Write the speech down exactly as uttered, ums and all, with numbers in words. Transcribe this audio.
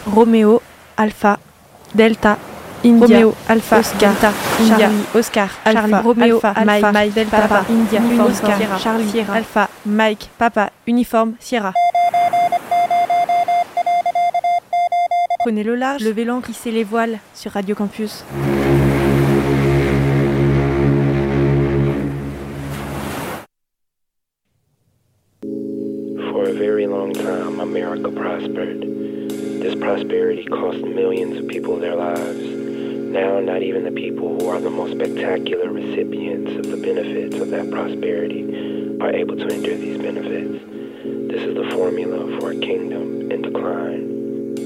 Roméo, Alpha, Delta, India, Roméo, Alpha, Oscar, Delta, India, Charlie, Oscar, Alpha, Charlie, Roméo, Alpha, Mike, Alpha, Mike, Delta, Papa, India, Uniforme, Oscar, Sierra, Charlie, Sierra, Alpha, Mike, Papa, Uniforme, Sierra. Prenez le large, levez l'ancre, hissez les voiles sur Radio Campus. For a very long time, America prospered. This prosperity cost millions of people their lives. Now, not even the people who are the most spectacular recipients of the benefits of that prosperity are able to endure these benefits. This is the formula for a kingdom in decline.